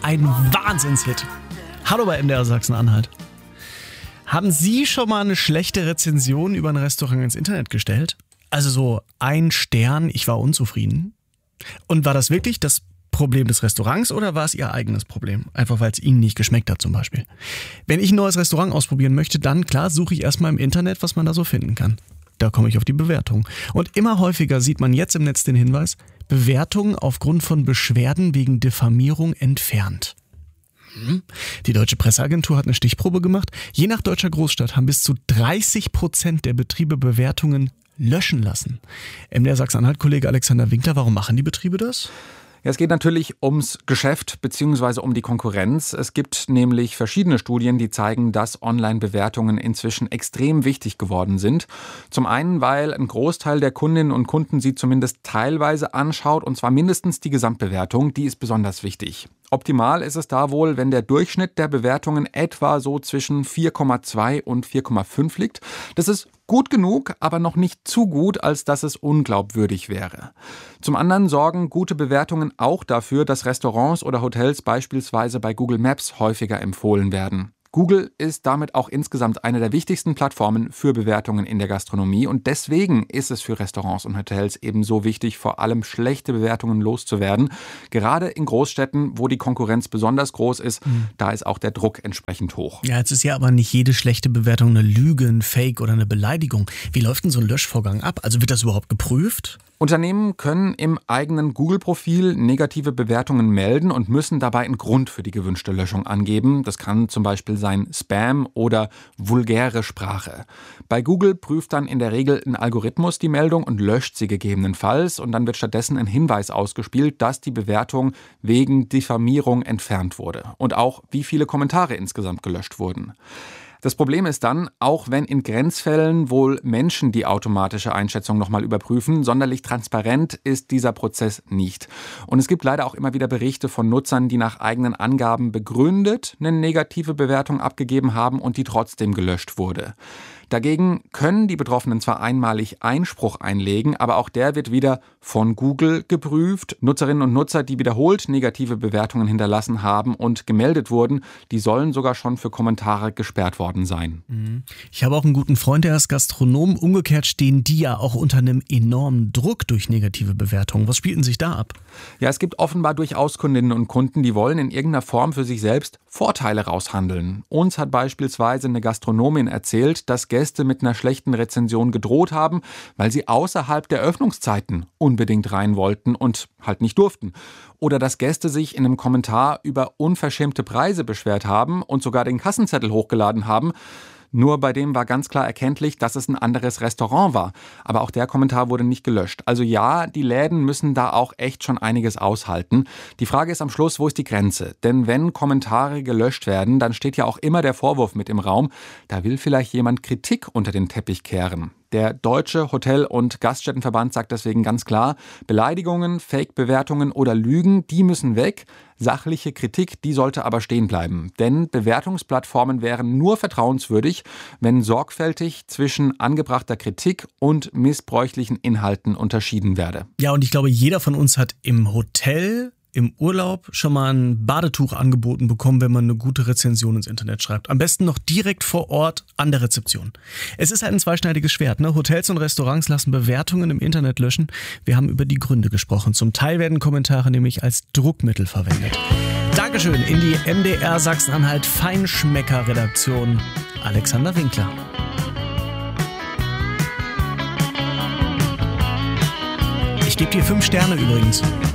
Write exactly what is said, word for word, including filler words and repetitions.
Ein Wahnsinnshit. Hallo bei M D R Sachsen-Anhalt. Haben Sie schon mal eine schlechte Rezension über ein Restaurant ins Internet gestellt? Also so ein Stern, ich war unzufrieden. Und war das wirklich das Problem des Restaurants oder war es Ihr eigenes Problem? Einfach weil es Ihnen nicht geschmeckt hat zum Beispiel. Wenn ich ein neues Restaurant ausprobieren möchte, dann klar suche ich erstmal im Internet, was man da so finden kann. Da komme ich auf die Bewertung. Und immer häufiger sieht man jetzt im Netz den Hinweis, Bewertungen aufgrund von Beschwerden wegen Diffamierung entfernt. Hm. Die Deutsche Presseagentur hat eine Stichprobe gemacht. Je nach deutscher Großstadt haben bis zu dreißig Prozent der Betriebe Bewertungen löschen lassen. M D R Sachsen-Anhalt-Kollege Alexander Winkler, warum machen die Betriebe das? Ja, es geht natürlich ums Geschäft bzw. um die Konkurrenz. Es gibt nämlich verschiedene Studien, die zeigen, dass Online-Bewertungen inzwischen extrem wichtig geworden sind. Zum einen, weil ein Großteil der Kundinnen und Kunden sie zumindest teilweise anschaut, und zwar mindestens die Gesamtbewertung, die ist besonders wichtig. Optimal ist es da wohl, wenn der Durchschnitt der Bewertungen etwa so zwischen vier Komma zwei und vier Komma fünf liegt. Das ist gut genug, aber noch nicht zu gut, als dass es unglaubwürdig wäre. Zum anderen sorgen gute Bewertungen auch dafür, dass Restaurants oder Hotels beispielsweise bei Google Maps häufiger empfohlen werden. Google ist damit auch insgesamt eine der wichtigsten Plattformen für Bewertungen in der Gastronomie und deswegen ist es für Restaurants und Hotels eben so wichtig, vor allem schlechte Bewertungen loszuwerden. Gerade in Großstädten, wo die Konkurrenz besonders groß ist, mhm. da ist auch der Druck entsprechend hoch. Ja, jetzt ist ja aber nicht jede schlechte Bewertung eine Lüge, ein Fake oder eine Beleidigung. Wie läuft denn so ein Löschvorgang ab? Also wird das überhaupt geprüft? Unternehmen können im eigenen Google-Profil negative Bewertungen melden und müssen dabei einen Grund für die gewünschte Löschung angeben. Das kann zum Beispiel sein Spam oder vulgäre Sprache. Bei Google prüft dann in der Regel ein Algorithmus die Meldung und löscht sie gegebenenfalls. Und dann wird stattdessen ein Hinweis ausgespielt, dass die Bewertung wegen Diffamierung entfernt wurde. Und auch, wie viele Kommentare insgesamt gelöscht wurden. Das Problem ist dann, auch wenn in Grenzfällen wohl Menschen die automatische Einschätzung nochmal überprüfen, sonderlich transparent ist dieser Prozess nicht. Und es gibt leider auch immer wieder Berichte von Nutzern, die nach eigenen Angaben begründet eine negative Bewertung abgegeben haben und die trotzdem gelöscht wurde. Dagegen können die Betroffenen zwar einmalig Einspruch einlegen, aber auch der wird wieder von Google geprüft. Nutzerinnen und Nutzer, die wiederholt negative Bewertungen hinterlassen haben und gemeldet wurden, die sollen sogar schon für Kommentare gesperrt worden sein. Ich habe auch einen guten Freund, der ist Gastronom. Umgekehrt stehen die ja auch unter einem enormen Druck durch negative Bewertungen. Was spielt denn sich da ab? Ja, es gibt offenbar durchaus Kundinnen und Kunden, die wollen in irgendeiner Form für sich selbst Vorteile raushandeln. Uns hat beispielsweise eine Gastronomin erzählt, dass Gäste mit einer schlechten Rezension gedroht haben, weil sie außerhalb der Öffnungszeiten unbedingt rein wollten und halt nicht durften. Oder dass Gäste sich in einem Kommentar über unverschämte Preise beschwert haben und sogar den Kassenzettel hochgeladen haben. Nur bei dem war ganz klar erkenntlich, dass es ein anderes Restaurant war. Aber auch der Kommentar wurde nicht gelöscht. Also ja, die Läden müssen da auch echt schon einiges aushalten. Die Frage ist am Schluss, wo ist die Grenze? Denn wenn Kommentare gelöscht werden, dann steht ja auch immer der Vorwurf mit im Raum, da will vielleicht jemand Kritik unter den Teppich kehren. Der Deutsche Hotel- und Gaststättenverband sagt deswegen ganz klar, Beleidigungen, Fake-Bewertungen oder Lügen, die müssen weg. Sachliche Kritik, die sollte aber stehen bleiben. Denn Bewertungsplattformen wären nur vertrauenswürdig, wenn sorgfältig zwischen angebrachter Kritik und missbräuchlichen Inhalten unterschieden werde. Ja, und ich glaube, jeder von uns hat im Hotel, im Urlaub schon mal ein Badetuch angeboten bekommen, wenn man eine gute Rezension ins Internet schreibt. Am besten noch direkt vor Ort an der Rezeption. Es ist halt ein zweischneidiges Schwert, ne? Hotels und Restaurants lassen Bewertungen im Internet löschen. Wir haben über die Gründe gesprochen. Zum Teil werden Kommentare nämlich als Druckmittel verwendet. Dankeschön in die M D R Sachsen-Anhalt Feinschmecker-Redaktion. Alexander Winkler. Ich gebe dir fünf Sterne übrigens.